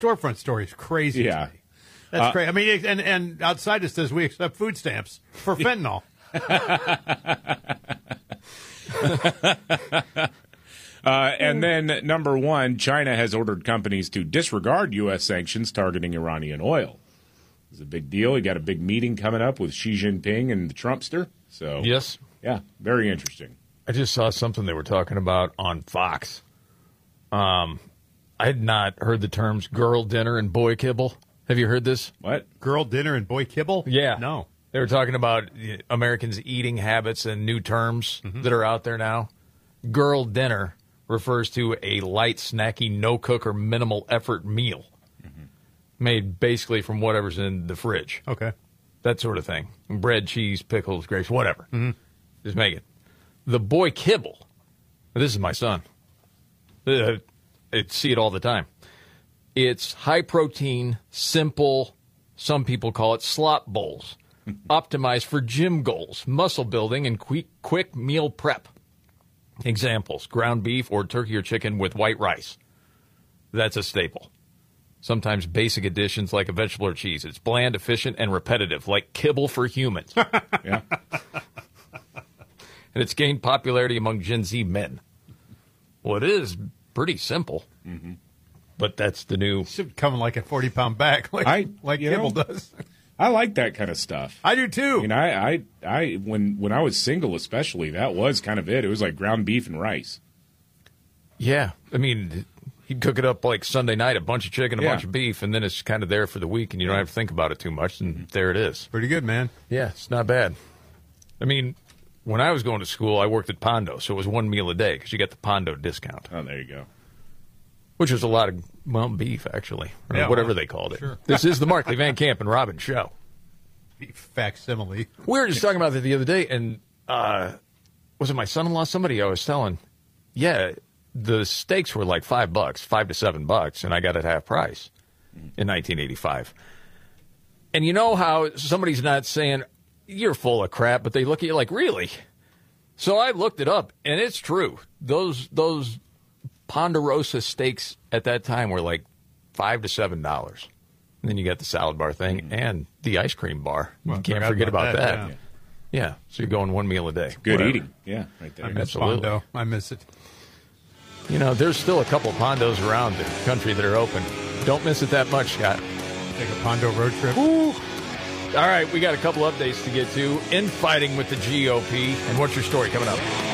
storefront story is crazy. Yeah. To me. That's crazy. I mean, and outside it says we accept food stamps for fentanyl. And then, number one, China has ordered companies to disregard U.S. sanctions targeting Iranian oil. It's a big deal. You got a big meeting coming up with Xi Jinping and the Trumpster. So, Yes. yeah, very interesting. I just saw something they were talking about on Fox. I had not heard the terms girl dinner and boy kibble. Have you heard this? What? Girl dinner and boy kibble? Yeah. No. They were talking about Americans' eating habits and new terms that are out there now. Girl dinner refers to a light, snacky, no-cook or minimal effort meal made basically from whatever's in the fridge. Okay. That sort of thing. Bread, cheese, pickles, grapes, whatever. Just make it. The boy kibble. This is my son. I see it all the time. It's high protein, simple, some people call it slop bowls, optimized for gym goals, muscle building, and quick meal prep. Examples, ground beef or turkey or chicken with white rice. That's a staple. Sometimes basic additions like a vegetable or cheese. It's bland, efficient, and repetitive, like kibble for humans. Yeah. And it's gained popularity among Gen Z men. Well, it is pretty simple. But that's the new... Should come like a 40-pound bag like kibble does. I like that kind of stuff. I do too. I mean, I when I was single, especially, that was kind of it. It was like ground beef and rice. Yeah. I mean, he'd cook it up like Sunday night, a bunch of chicken, a bunch of beef, and then it's kind of there for the week, and you don't have to think about it too much, and there it is. Pretty good, man. Yeah, it's not bad. I mean, when I was going to school, I worked at Pondo, so it was one meal a day because you get the Pondo discount. Oh, there you go. Which was a lot of, beef, actually, or whatever they called it. Sure. This is the Markley, Van Camp, and Robin show. Facsimile. We were just talking about that the other day, and was it my son-in-law? Somebody I was telling, the steaks were like $5, $5 to $7, and I got it half price in 1985. And you know how somebody's not saying, you're full of crap, but they look at you like, really? So I looked it up, and it's true. Those Ponderosa steaks at that time were like $5 to $7. And then you got the salad bar thing and the ice cream bar. Well, You can't forget about that. Yeah. Yeah, so you're going one meal a day. Good Whatever. eating. Yeah, right there. I miss Absolutely. Pondo. I miss it. You know, there's still a couple of Pondos around the country that are open. Don't miss it that much, Scott. Take a Pondo road trip. Ooh. All right, we got a couple updates to get to. Infighting with the GOP. And what's your story coming up?